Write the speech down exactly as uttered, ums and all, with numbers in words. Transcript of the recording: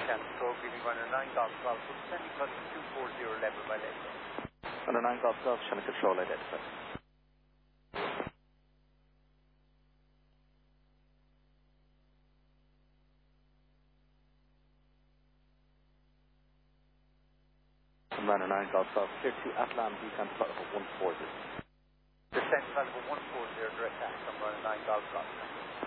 Can stroke leading runner nine Golf Golf, descending plus two four zero level by level. Runner nine Golf Golf, Channel Control identified. Runner nine Golf Golf, clear to Atlan, descent flight level one four zero. Descent flight level one four zero, direct taxi on runner nine Golf Golf.